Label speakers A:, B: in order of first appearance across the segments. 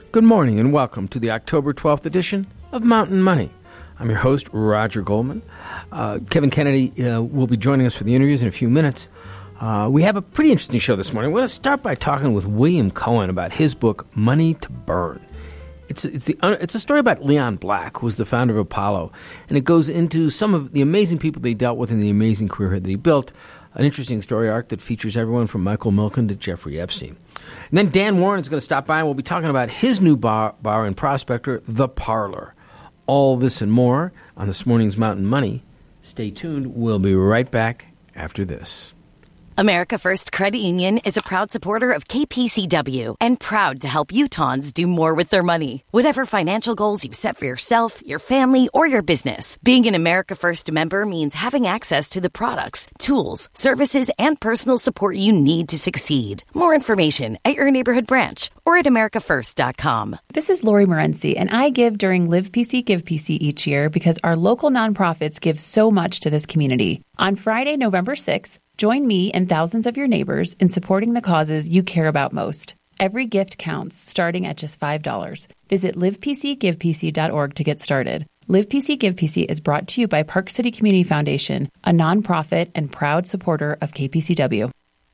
A: Good morning and welcome to the October 12th edition of Mountain Money. I'm your host, Roger Goldman. Kevin Kennedy will be joining us for the interviews in a few minutes. We have a pretty interesting show this morning. We're going to start by talking with William Cohen about his book, Money to Burn. It's a story about Leon Black, who was the founder of Apollo, and it goes into some of the amazing people that he dealt with and the amazing career that he built. An interesting story arc that features everyone from Michael Milken to Jeffrey Epstein. And then Dan Warren is going to stop by and we'll be talking about his new bar in Prospector, The Parlor. All this and more on this morning's Mountain Money. Stay tuned. We'll be right back after this.
B: America First Credit Union is a proud supporter of KPCW and proud to help Utahns do more with their money. Whatever financial goals you set for yourself, your family, or your business, being an America First member means having access to the products, tools, services, and personal support you need to succeed. More information at your neighborhood branch or at americafirst.com.
C: This is Lori Morency, and I give during Live PC, Give PC each year because our local nonprofits give so much to this community. On Friday, November 6th, join me and thousands of your neighbors in supporting the causes you care about most. Every gift counts, starting at just $5. Visit livepcgivepc.org to get started. Live PC Give PC is brought to you by Park City Community Foundation, a nonprofit and proud supporter of KPCW.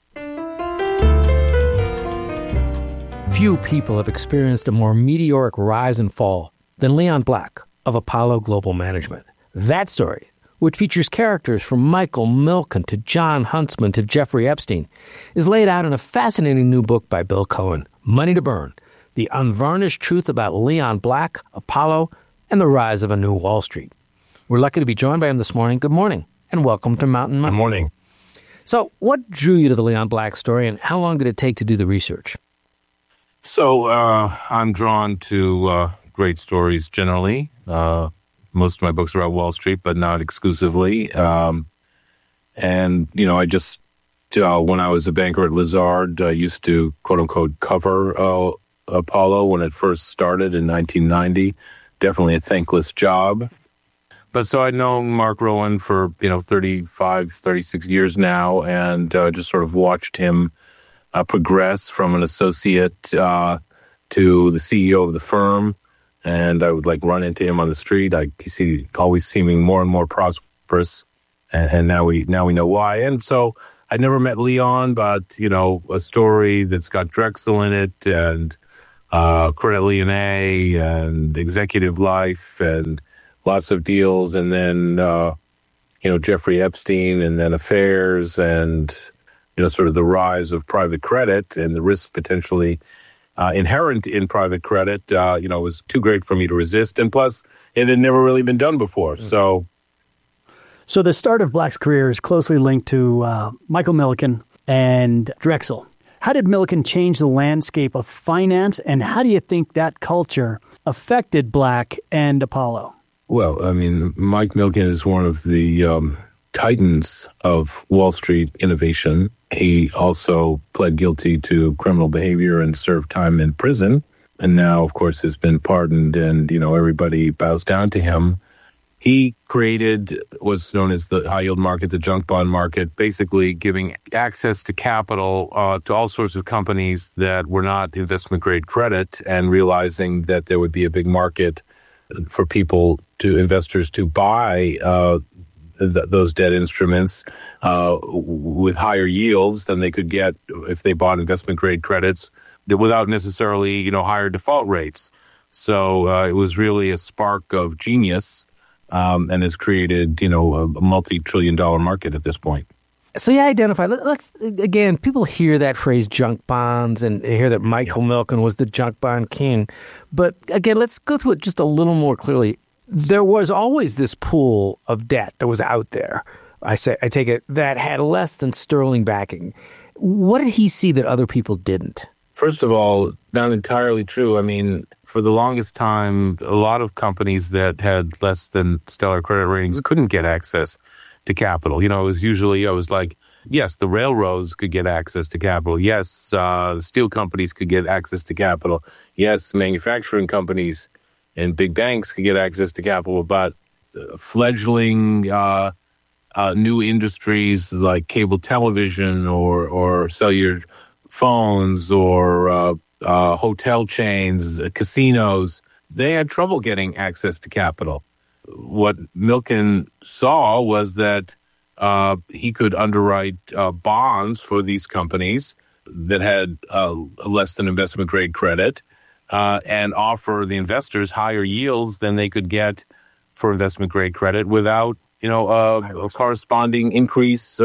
A: Few people have experienced a more meteoric rise and fall than Leon Black of Apollo Global Management. That story, which features characters from Michael Milken to John Huntsman to Jeffrey Epstein, is laid out in a fascinating new book by Bill Cohen, Money to Burn, The Unvarnished Truth About Leon Black, Apollo, and the Rise of a New Wall Street. We're lucky to be joined by him this morning. Good morning, and welcome to Mountain Money.
D: Good morning.
A: So, what drew you to the Leon Black story, and how long did it take to do the research?
D: So, I'm drawn to great stories generally. Most of my books are about Wall Street, but not exclusively. And, I just, when I was a banker at Lazard, I used to, quote-unquote, cover Apollo when it first started in 1990. Definitely a thankless job. But so I'd known Mark Rowan for, 35, 36 years now, and just sort of watched him progress from an associate to the CEO of the firm. And I would run into him on the street. I see always seeming more and more prosperous, and now we know why. And so I never met Leon, but a story that's got Drexel in it, and Credit Lyonnais, and Executive Life, and lots of deals, and then Jeffrey Epstein, and then affairs, and sort of the rise of private credit and the risk potentially inherent in private credit, was too great for me to resist. And plus, it had never really been done before. So
E: the start of Black's career is closely linked to Michael Milken and Drexel. How did Milken change the landscape of finance, and how do you think that culture affected Black and Apollo?
D: Well, Mike Milken is one of the titans of Wall Street innovation. He also pled guilty to criminal behavior and served time in prison, and now, of course, has been pardoned, and, everybody bows down to him. He created what's known as the high-yield market, the junk bond market, basically giving access to capital to all sorts of companies that were not investment-grade credit, and realizing that there would be a big market for investors to buy those debt instruments with higher yields than they could get if they bought investment-grade credits without necessarily, higher default rates. So it was really a spark of genius and has created, a multi-trillion-dollar market at this point.
A: So you identify, let's, again, people hear that phrase junk bonds and they hear that Michael Milken was the junk bond king. But again, let's go through it just a little more clearly. There was always this pool of debt that was out there, I take it, that had less than sterling backing. What did he see that other people didn't?
D: First of all, not entirely true. For the longest time, a lot of companies that had less than stellar credit ratings couldn't get access to capital. It was usually, yes, the railroads could get access to capital. Yes, the steel companies could get access to capital. Yes, manufacturing companies and big banks could get access to capital, but fledgling new industries like cable television or cellular phones or hotel chains, casinos, they had trouble getting access to capital. What Milken saw was that he could underwrite bonds for these companies that had less than investment grade credit and offer the investors higher yields than they could get for investment grade credit without, a corresponding increase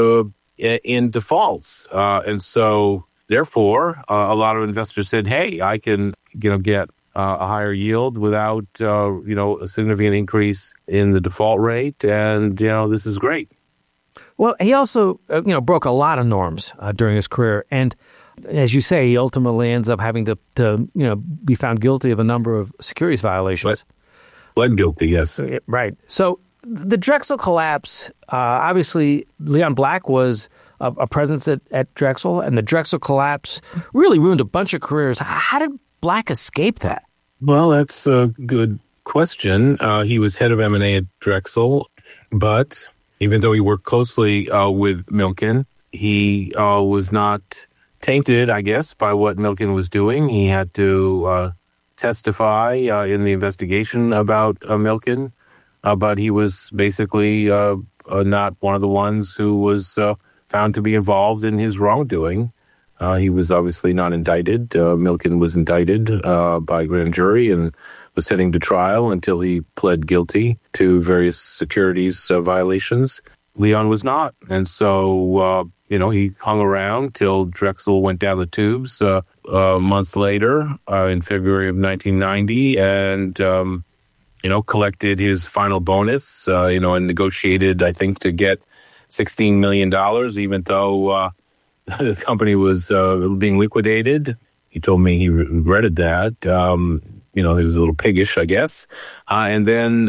D: in defaults. And so, therefore, a lot of investors said, hey, I can, get a higher yield without, a significant increase in the default rate. And, this is great.
A: Well, he also, broke a lot of norms during his career. And as you say, he ultimately ends up having to be found guilty of a number of securities violations.
D: Pled guilty, yes.
A: Right. So the Drexel collapse, obviously, Leon Black was a presence at Drexel, and the Drexel collapse really ruined a bunch of careers. How did Black escape that?
D: Well, that's a good question. He was head of M&A at Drexel, but even though he worked closely with Milken, he was not tainted, I guess, by what Milken was doing. He had to testify in the investigation about Milken, but he was basically not one of the ones who was found to be involved in his wrongdoing. He was obviously not indicted. Milken was indicted by grand jury and was heading to trial until he pled guilty to various securities violations. Leon was not. And so, he hung around till Drexel went down the tubes months later in February of 1990 and, collected his final bonus, and negotiated, I think, to get $16 million, even though the company was being liquidated. He told me he regretted that. He was a little piggish, I guess. And then,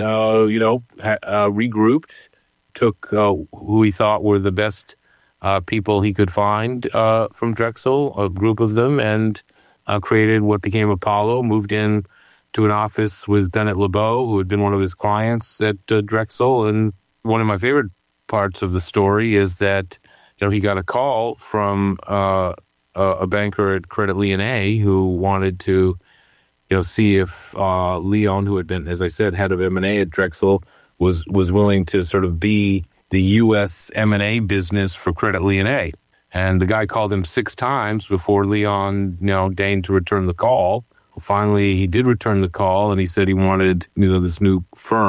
D: regrouped, took who he thought were the best people he could find from Drexel, a group of them, and created what became Apollo, moved in to an office with Bennett LeBeau, who had been one of his clients at Drexel. And one of my favorite parts of the story is that, he got a call from a banker at Credit Lyonnais who wanted to, see if Leon, who had been, as I said, head of M&A at Drexel, was willing to sort of be the U.S. M&A business for Credit Lyonnais. And the guy called him 6 times before Leon, deigned to return the call. Well, finally, he did return the call, and he said he wanted, this new firm